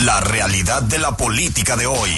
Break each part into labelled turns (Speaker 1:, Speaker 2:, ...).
Speaker 1: La realidad de la política de hoy.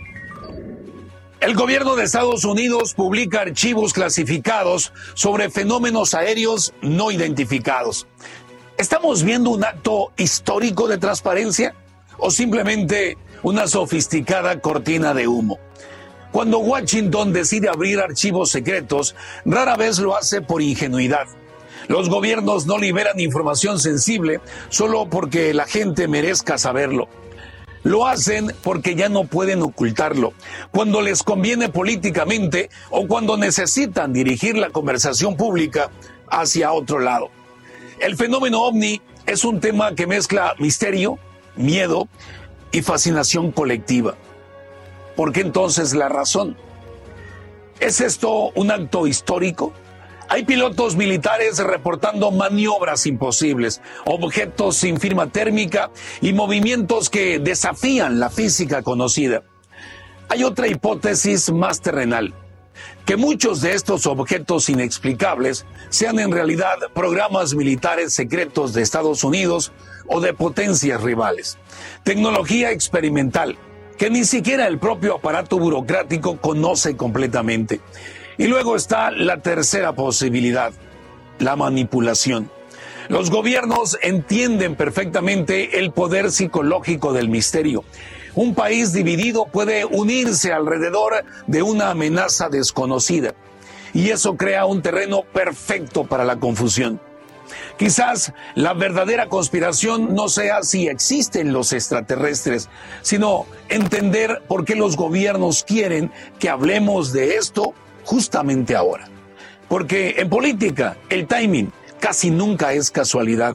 Speaker 2: El gobierno de Estados Unidos publica archivos clasificados sobre fenómenos aéreos no identificados. ¿Estamos viendo un acto histórico de transparencia o simplemente una sofisticada cortina de humo? Cuando Washington decide abrir archivos secretos, rara vez lo hace por ingenuidad. Los gobiernos no liberan información sensible solo porque la gente merezca saberlo. Lo hacen porque ya no pueden ocultarlo, cuando les conviene políticamente o cuando necesitan dirigir la conversación pública hacia otro lado. El fenómeno ovni es un tema que mezcla misterio, miedo y fascinación colectiva. ¿Por qué entonces la razón? ¿Es esto un acto histórico? Hay pilotos militares reportando maniobras imposibles, objetos sin firma térmica y movimientos que desafían la física conocida. Hay otra hipótesis más terrenal, que muchos de estos objetos inexplicables sean en realidad programas militares secretos de Estados Unidos o de potencias rivales. Tecnología experimental que ni siquiera el propio aparato burocrático conoce completamente. Y luego está la tercera posibilidad, la manipulación. Los gobiernos entienden perfectamente el poder psicológico del misterio. Un país dividido puede unirse alrededor de una amenaza desconocida, y eso crea un terreno perfecto para la confusión. Quizás la verdadera conspiración no sea si existen los extraterrestres, sino entender por qué los gobiernos quieren que hablemos de esto justamente ahora. Porque en política, el timing casi nunca es casualidad.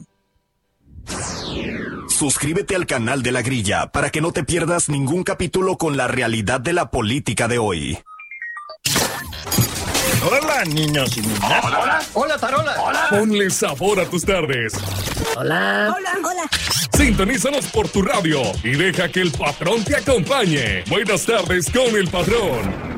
Speaker 1: Suscríbete al canal de La Grilla para que no te pierdas ningún capítulo con la realidad de la política de hoy.
Speaker 3: Hola, niños y niñas.
Speaker 4: Hola. Hola, Tarola.
Speaker 2: Hola.
Speaker 5: Ponle sabor a tus tardes.
Speaker 4: Hola.
Speaker 6: Hola. Hola.
Speaker 5: Sintonízanos por tu radio y deja que el patrón te acompañe. Buenas tardes con el patrón.